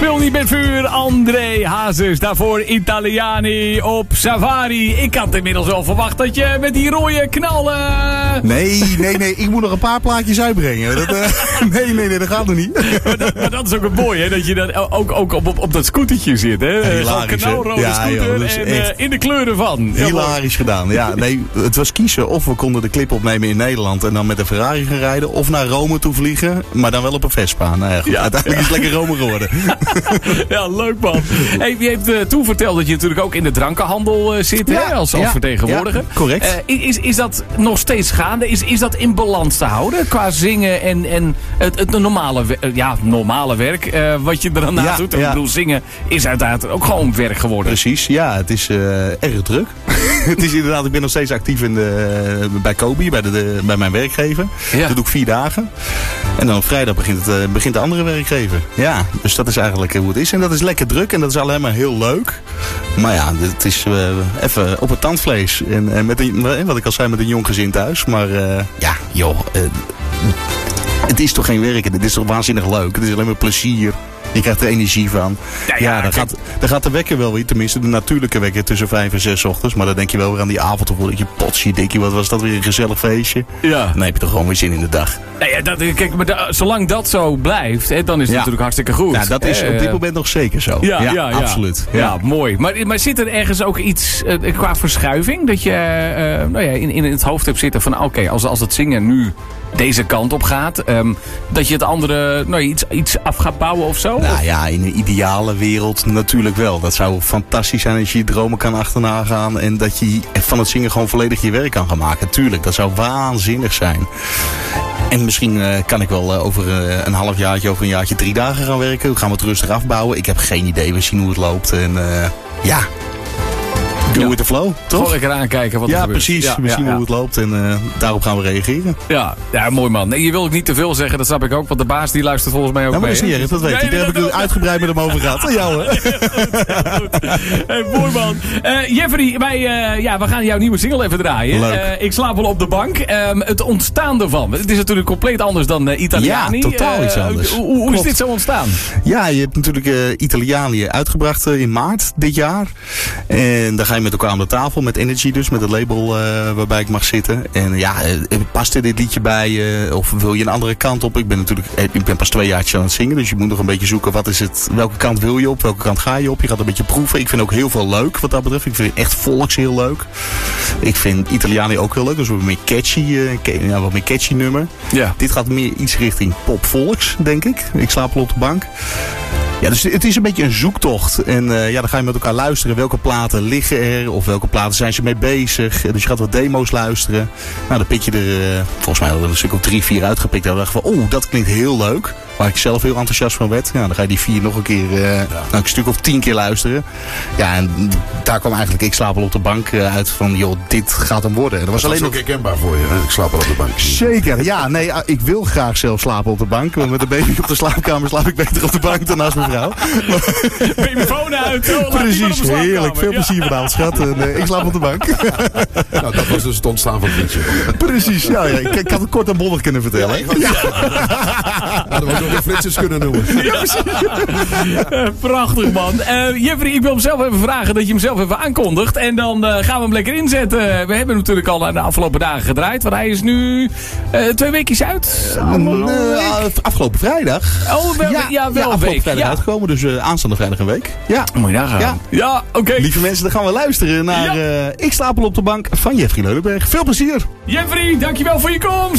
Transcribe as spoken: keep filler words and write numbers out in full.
Speel niet met vuur, André Hazes. Daarvoor Italiani op Safari. Ik had inmiddels wel verwacht dat je met die rode knallen... Nee, nee, nee. Ik moet nog een paar plaatjes uitbrengen. Dat, uh, nee, nee, nee, dat gaat nog niet. Maar dat, maar dat is ook een mooi, hè? Dat je dan ook, ook op, op, op dat scootertje zit, hè? Hilarisch, Zo'n knalrode ja, scooter joh, dat is en echt... uh, in de kleuren van. Hilarisch gedaan. Ja, nee, het was kiezen of we konden de clip opnemen in Nederland en dan met een Ferrari gaan rijden. Of naar Rome toe vliegen, maar dan wel op een Vespa. Nou ja, goed, ja, uiteindelijk ja. is het lekker Rome geworden. Ja, leuk man. Hey, je hebt uh, toen verteld dat je natuurlijk ook in de drankenhandel uh, zit, ja, hè, als, als ja, vertegenwoordiger. Ja, correct. Uh, is, is dat nog steeds gaande? Is, is dat in balans te houden qua zingen en, en het, het normale, ja, normale werk uh, wat je eraan ja, doet? Ja. Ik bedoel, zingen is uiteraard ook gewoon werk geworden. Precies, ja, het is uh, erg druk. Het is inderdaad, ik ben nog steeds actief in de, bij Kobi, bij, de, de, bij mijn werkgever. Ja. Dat doe ik vier dagen. En dan op vrijdag begint, het, uh, begint de andere werkgever. Ja, dus dat is eigenlijk hoe het is. En dat is lekker druk en dat is alleen maar heel leuk. Maar ja, het is uh, even op het tandvlees. En, en met een, wat ik al zei, met een jong gezin thuis. Maar uh, ja, joh, uh, het is toch geen werken. Het is toch waanzinnig leuk. Het is alleen maar plezier. Je krijgt er energie van. Ja, ja, ja dan, gaat, dan gaat de wekker wel weer, tenminste de natuurlijke wekker tussen vijf en zes ochtends. Maar dan denk je wel weer aan die avond of dat je potje dikkie, wat was dat weer een gezellig feestje. Ja. Dan heb je toch gewoon weer zin in de dag. Nou ja, dat, kijk, maar da, zolang dat zo blijft, hè, dan is het ja. natuurlijk hartstikke goed. Ja, dat is uh, op dit moment nog zeker zo. Ja, ja, ja, ja. absoluut. Ja, ja mooi. Maar, maar zit er ergens ook iets uh, qua verschuiving? Dat je uh, nou ja, in, in het hoofd hebt zitten van oké, okay, als, als het zingen nu deze kant op gaat, um, dat je het andere nou, iets, iets af gaat bouwen of zo? Nou of? ja, in een ideale wereld natuurlijk wel. Dat zou fantastisch zijn als je je dromen kan achterna gaan en dat je van het zingen gewoon volledig je werk kan gaan maken. Tuurlijk, dat zou waanzinnig zijn. En misschien uh, kan ik wel uh, over uh, een half jaartje, over een jaartje drie dagen gaan werken. We gaan we het rustig afbouwen. Ik heb geen idee, we zien hoe het loopt. En uh, ja... Go ja. with the flow, toch? Gewoon lekker aankijken wat er ja, gebeurt. Precies. Ja, precies. We zien ja, hoe ja. het loopt en uh, daarop gaan we reageren. Ja, ja mooi man. Nee, je wil ook niet te veel zeggen, dat snap ik ook. Want de baas die luistert volgens mij ook ja, maar mee. Dat is niet erg, dat weet hij. Daar heb ik uitgebreid met hem over gehad. Ja, jou, hè? Hey, mooi man. Uh, Jeffrey, wij, uh, ja, we gaan jouw nieuwe single even draaien. Uh, ik slaap wel op de bank. Um, het ontstaan ervan. Het is natuurlijk compleet anders dan uh, Italiani. Ja, totaal iets anders. Uh, hoe hoe is dit zo ontstaan? Ja, je hebt natuurlijk uh, Italiani uitgebracht uh, in maart dit jaar. En dan ga je met elkaar aan de tafel. Met Energy dus, met het label uh, waarbij ik mag zitten. En ja, uh, past er dit liedje bij uh, of wil je een andere kant op? Ik ben natuurlijk, ik ben pas twee jaartjes aan het zingen, dus je moet nog een beetje zoeken wat is het, welke kant wil je op, welke kant ga je op? Je gaat een beetje proeven. Ik vind ook heel veel leuk wat dat betreft. Ik vind echt volks heel leuk. Ik vind Italiani ook heel leuk, dus wat meer catchy, uh, ja, wat meer catchy nummer. Ja. Dit gaat meer iets richting pop volks, denk ik. Ik slaap al op de bank. Ja, dus het is een beetje een zoektocht. En uh, ja, dan ga je met elkaar luisteren. Welke platen liggen er? Of welke platen zijn ze mee bezig? Dus je gaat wat demo's luisteren. Nou, dan pik je er, uh, volgens mij hadden we een stuk of drie, vier uitgepikt. En dan dacht ik van, oeh, dat klinkt heel leuk. Waar ik zelf heel enthousiast van werd. Ja, dan ga je die vier nog een keer, uh, ja. nou, een stuk of tien keer luisteren. Ja, en daar kwam eigenlijk Ik slaap al op de bank uh, uit van, joh, dit gaat hem worden. En dat was dat alleen ook nog herkenbaar voor je, hè? Ik slaap al op de bank. Zeker, ja. Nee, ik wil graag zelf slapen op de bank. Want met de baby op de slaapkamer slaap ik beter op de bank dan naast mijn vrouw. Babyfoon uit. Oh, precies, heerlijk. Veel plezier ja. vanavond, schat. En, uh, ik slaap op de bank. Nou, dat was dus het ontstaan van het liedje. Precies, ja. ja. Ik, ik had het kort en bondig kunnen vertellen. Ja, ja. ja. Dat was ook de flitsers kunnen noemen. Ja, uh, prachtig, man. Uh, Jeffrey, ik wil hem zelf even vragen dat je hem zelf even aankondigt. En dan uh, gaan we hem lekker inzetten. We hebben natuurlijk al de afgelopen dagen gedraaid. Want hij is nu uh, twee weekjes uit. Uh, uh, afgelopen vrijdag. Oh, wel, ja, ja, wel ja, een week. vrijdag ja. uitgekomen, dus uh, aanstaande vrijdag een week. Ja. Moet je nagaan. Ja, ja oké. Okay. Lieve mensen, dan gaan we luisteren naar ja. uh, Ik slaap al op de bank van Jeffrey Leulenberg. Veel plezier. Jeffrey, dankjewel voor je komst.